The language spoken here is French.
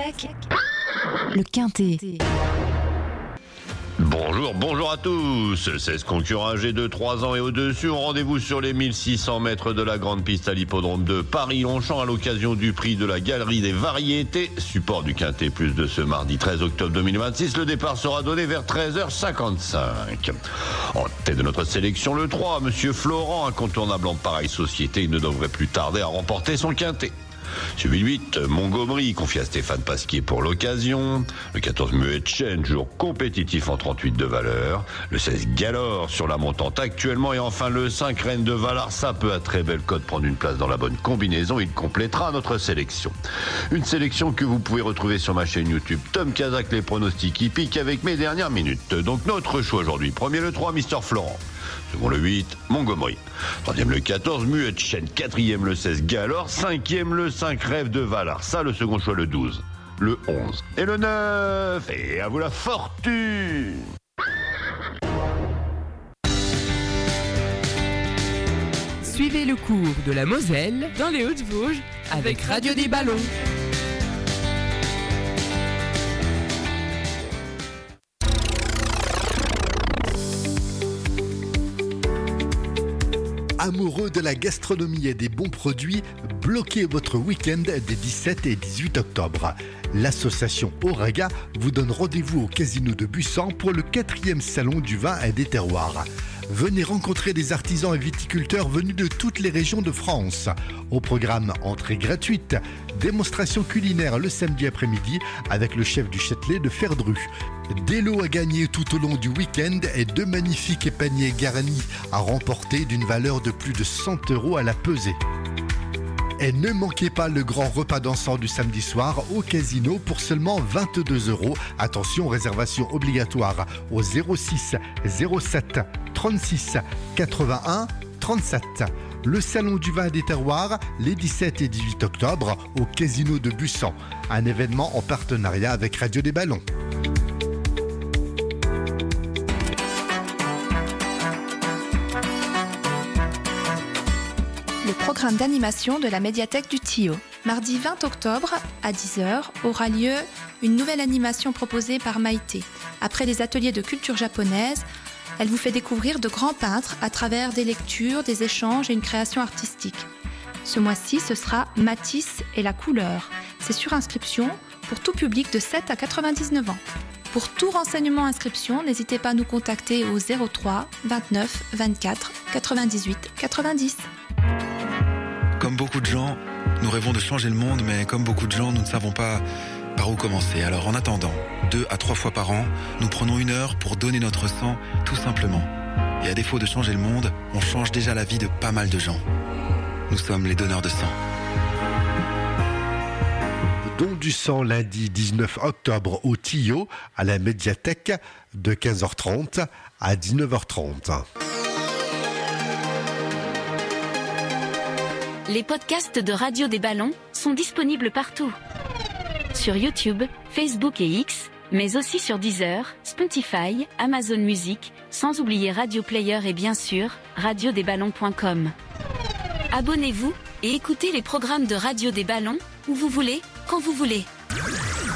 Médiathèque, le Quintet. Bonjour à tous. 16 concurrents âgés de 3 ans et au-dessus ont rendez-vous sur les 1600 mètres de la grande piste à l'hippodrome de Paris-Longchamp à l'occasion du prix de la Galerie des Variétés, support du Quintet Plus de ce mardi 13 octobre 2026. Le départ sera donné vers 13h55. En tête de notre sélection, le 3, Monsieur Florent, incontournable en pareille société, il ne devrait plus tarder à remporter son Quintet. Suivi 8, Montgomery, confié à Stéphane Pasquier pour l'occasion. Le 14, Muet Chen, jour compétitif en 38 de valeur. Le 16, Galore sur la montante actuellement. Et enfin le 5, Reine de Valar, ça peut à très belle cote prendre une place dans la bonne combinaison. Il complétera notre sélection. Une sélection que vous pouvez retrouver sur ma chaîne YouTube Tom Kazak, les pronostics hippiques avec mes dernières minutes. Donc notre choix aujourd'hui, premier le 3, Mister Florent. Second le 8, Montgomery. Troisième le 14, Muet Chen. Quatrième le 16, Galore. Cinquième le 5, Rêve de Valar. Ça, le second choix le 12. Le 11 et le 9. Et à vous la fortune. Suivez le cours de la Moselle dans les Hauts-de-Vosges avec Radio des Ballons. Amoureux de la gastronomie et des bons produits, bloquez votre week-end des 17 et 18 octobre. L'association Auraga vous donne rendez-vous au Casino de Busan pour le 4e salon du vin et des terroirs. Venez rencontrer des artisans et viticulteurs venus de toutes les régions de France. Au programme entrée gratuite, démonstration culinaire le samedi après-midi avec le chef du Châtelet de Ferdru. Des lots à gagner tout au long du week-end et 2 magnifiques paniers garnis à remporter d'une valeur de plus de 100 € à la pesée. Et ne manquez pas le grand repas dansant du samedi soir au casino pour seulement 22 €. Attention, réservation obligatoire au 06 07 36 81 37. Le salon du vin et des terroirs, les 17 et 18 octobre au Casino de Busan. Un événement en partenariat avec Radio des Ballons. Le programme d'animation de la médiathèque du Tillot. Mardi 20 octobre, à 10h, aura lieu une nouvelle animation proposée par Maïté. Après les ateliers de culture japonaise, elle vous fait découvrir de grands peintres à travers des lectures, des échanges et une création artistique. Ce mois-ci, ce sera Matisse et la couleur. C'est sur inscription pour tout public de 7 à 99 ans. Pour tout renseignement inscription, n'hésitez pas à nous contacter au 03 29 24 98 90. Comme beaucoup de gens, nous rêvons de changer le monde, mais comme beaucoup de gens, nous ne savons pas par où commencer. Alors en attendant, 2 à 3 fois par an, nous prenons 1 heure pour donner notre sang, tout simplement. Et à défaut de changer le monde, on change déjà la vie de pas mal de gens. Nous sommes les donneurs de sang. Don du sang lundi 19 octobre au Tillot, à la médiathèque de 15h30 à 19h30. Les podcasts de Radio des Ballons sont disponibles partout. Sur YouTube, Facebook et X, mais aussi sur Deezer, Spotify, Amazon Music, sans oublier Radio Player et bien sûr, radiodesballons.com. Abonnez-vous et écoutez les programmes de Radio des Ballons, où vous voulez, quand vous voulez.